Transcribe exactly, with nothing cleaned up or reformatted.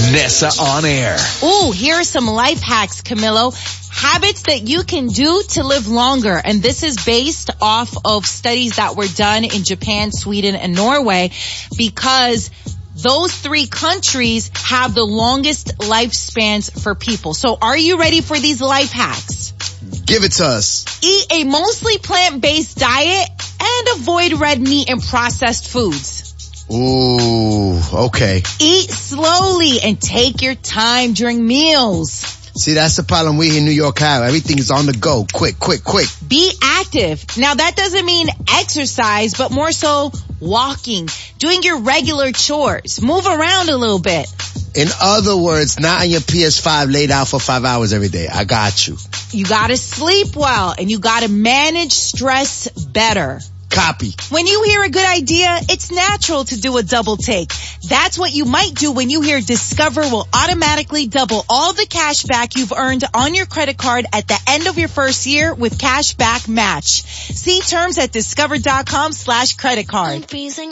Nessa on air. Ooh, here are some life hacks, Camilo. Habits that you can do to live longer. And this is based off of studies that were done in Japan, Sweden, and Norway, because those three countries have the longest lifespans for people. So are you ready for these life hacks? Give it to us. Eat a mostly plant-based diet and avoid red meat and processed foods. Ooh, okay. Eat slowly and take your time during meals. See, that's the problem we in New York have. Everything is on the go. Quick, quick, quick. Be active. Now, that doesn't mean exercise, but more so walking, doing your regular chores. Move around a little bit. In other words, not on your P S five laid out for five hours every day. I got you. You gotta sleep well, and you gotta manage stress better. Copy. When you hear a good idea, it's natural to do a double take. That's what you might do when you hear Discover will automatically double all the cash back you've earned on your credit card at the end of your first year with Cash Back Match. See terms at discover.com slash credit card.